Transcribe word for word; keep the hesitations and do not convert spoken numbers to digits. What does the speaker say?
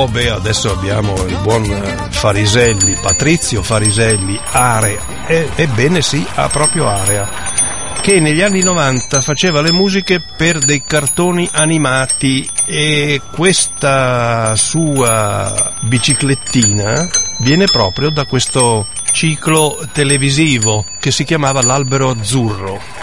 Oh beh, adesso abbiamo il buon Fariselli, Patrizio Fariselli, Area, e, ebbene sì, ha proprio Area, che negli anni novanta faceva le musiche per dei cartoni animati, e questa sua biciclettina viene proprio da questo ciclo televisivo che si chiamava L'Albero Azzurro.